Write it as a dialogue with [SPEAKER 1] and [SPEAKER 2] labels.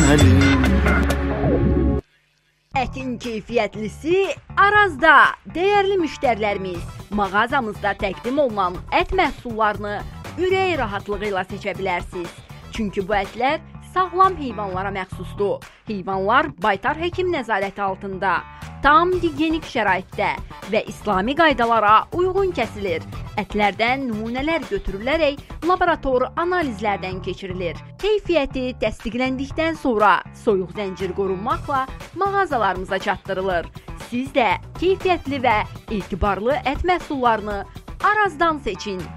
[SPEAKER 1] Ətin keyfiyyətlisi Arazda. Dəyərli müştərilərimiz, mağazamızda təqdim olunan ət məhsullarını ürək rahatlığı ilə seçə bilərsiniz. Çünki bu ətlər sağlam heyvanlara məxsusdur. Heyvanlar baytar həkim nəzarəti altında, tam gigiyenik şəraitdə və İslami qaydalara uyğun kəsilir. Ətlərdən nümunələr götürülərək laborator analizlərdən keçirilir. Keyfiyyəti təsdiqləndikdən sonra soyuq zəncir qorunmaqla mağazalarımıza çatdırılır. Siz də keyfiyyətli və etibarlı ət məhsullarını Arazdan seçin.